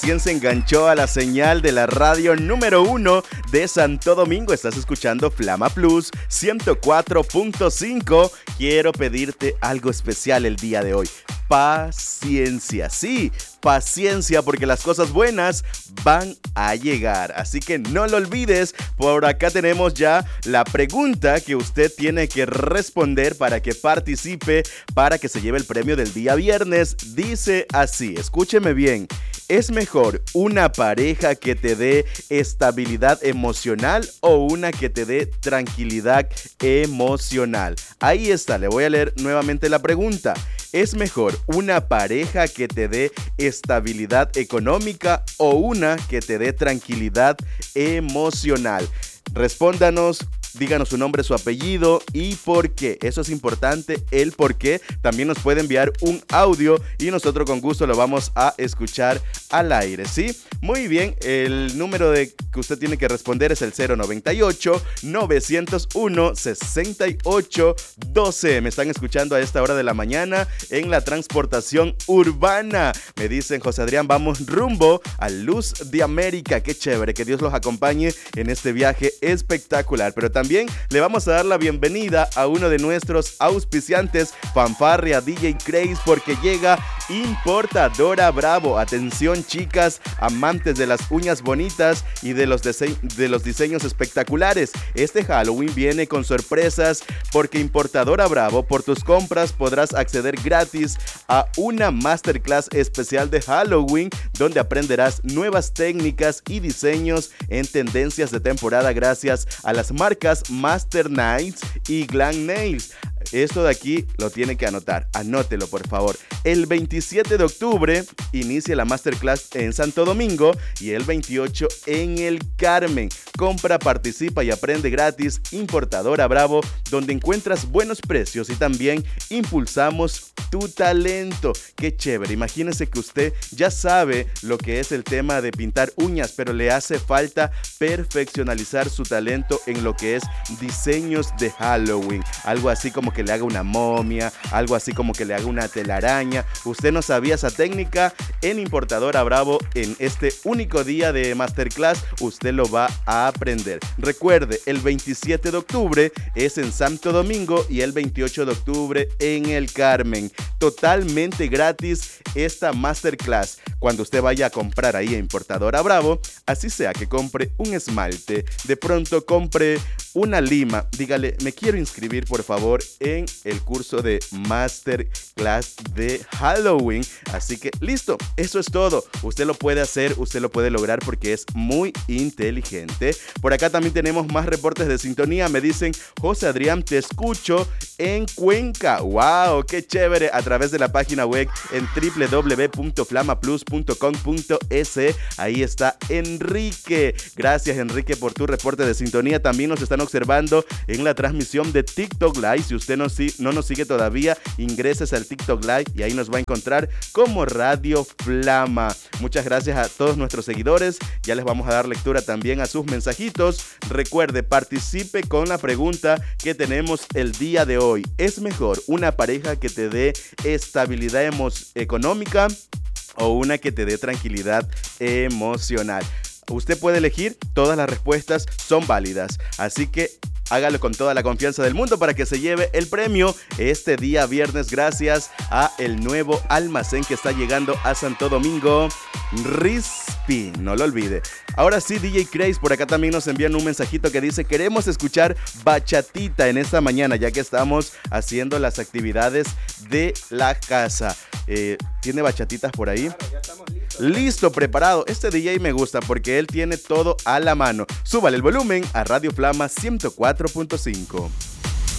Quien se enganchó a la señal de la radio número 1 de Santo Domingo. Estás escuchando Flama Plus 104.5. Quiero pedirte algo especial el día de hoy. Paciencia, sí, paciencia, porque las cosas buenas van a llegar. Así que no lo olvides. Por acá tenemos ya la pregunta que usted tiene que responder para que participe, para que se lleve el premio del día viernes. Dice así, escúcheme bien. ¿Es mejor una pareja que te dé estabilidad emocional o una que te dé tranquilidad emocional? Ahí está, le voy a leer nuevamente la pregunta. ¿Es mejor una pareja que te dé estabilidad económica o una que te dé tranquilidad emocional? Respóndanos. Díganos su nombre, su apellido y por qué. Eso es importante, el por qué. También nos puede enviar un audio y nosotros con gusto lo vamos a escuchar al aire, ¿sí? Muy bien, el número que usted tiene que responder es el 098-901-6812. Me están escuchando a esta hora de la mañana en la transportación urbana. Me dicen, José Adrián, vamos rumbo a Luz de América. Qué chévere, que Dios los acompañe en este viaje espectacular. Pero también le vamos a dar la bienvenida a uno de nuestros auspiciantes, Fanfarria DJ Craze, porque llega Importadora Bravo. Atención, chicas, amantes de las uñas bonitas y de los diseños espectaculares. Este Halloween viene con sorpresas porque Importadora Bravo, por tus compras podrás acceder gratis a una masterclass especial de Halloween donde aprenderás nuevas técnicas y diseños en tendencias de temporada gracias a las marcas Master Nails y Glam Nails. Esto de aquí lo tiene que anotar, anótelo por favor. El 27 de octubre inicia la Masterclass en Santo Domingo y el 28 en el Carmen. Compra, participa y aprende gratis. Importadora Bravo, donde encuentras buenos precios y también impulsamos tu talento. Qué chévere, imagínese que usted ya sabe lo que es el tema de pintar uñas, pero le hace falta perfeccionalizar su talento en lo que es diseños de Halloween. Algo así como que le haga una momia, algo así como que le haga una telaraña. Usted no sabía esa técnica. En Importadora Bravo, en este único día de Masterclass, usted lo va a aprender. Recuerde, el 27 de octubre es en Santo Domingo y el 28 de octubre en el Carmen. Totalmente gratis esta Masterclass. Cuando usted vaya a comprar ahí a Importadora Bravo, así sea que compre un esmalte, de pronto compre una lima, dígale, me quiero inscribir por favor en el curso de Masterclass de Halloween. Así que listo, eso es todo. Usted lo puede hacer, usted lo puede lograr porque es muy inteligente. Por acá también tenemos más reportes de sintonía. Me dicen, José Adrián, te escucho en Cuenca. ¡Wow! ¡Qué chévere! A través de la página web en www.flamaplus.com.es. Ahí está Enrique. Gracias, Enrique, por tu reporte de sintonía. También nos están observando en la transmisión de TikTok Live. Si usted no nos sigue todavía, ingreses al TikTok Live y ahí nos va a encontrar como Radio Flama. Muchas gracias a todos nuestros seguidores. Ya les vamos a dar lectura también a sus mensajitos. Recuerde, participe con la pregunta que tenemos el día de hoy. ¿Es mejor una pareja que te dé estabilidad económica o una que te dé tranquilidad emocional? Usted puede elegir, todas las respuestas son válidas, así que hágalo con toda la confianza del mundo para que se lleve el premio este día viernes gracias a el nuevo almacén que está llegando a Santo Domingo, Rispi, no lo olvide. Ahora sí, DJ Craze, por acá también nos envían un mensajito que dice, queremos escuchar bachatita en esta mañana ya que estamos haciendo las actividades de la casa. ¿Tiene bachatitas por ahí? Claro, ya estamos listos. Listo, preparado. Este DJ me gusta porque él tiene todo a la mano. Súbale el volumen a Radio Flama 104.5.